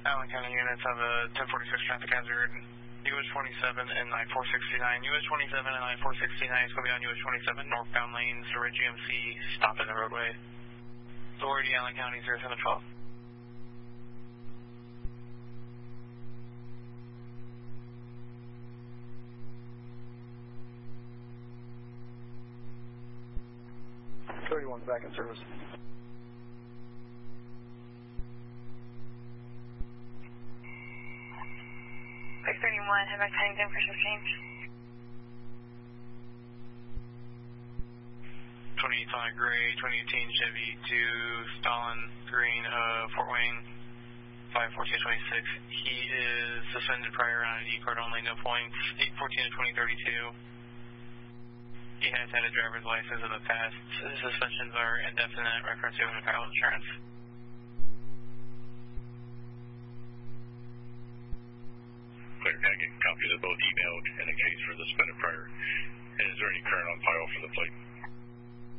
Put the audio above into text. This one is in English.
Allen County units have a 1046 traffic hazard. US 27 and I-469. US 27 and I-469 is going to be on US 27 northbound lanes. The red GMC stop in the roadway. Authority Allen County 0712. Back in service. 631, have I timed in for shift change? 2085 gray, 2018 Chevy to Stalin Green, Fort Wayne, 51426. He is suspended prior on an E-card only, no points, 814 to 2032. He has had a driver's license in the past. His suspensions are indefinite, reference to pilot insurance.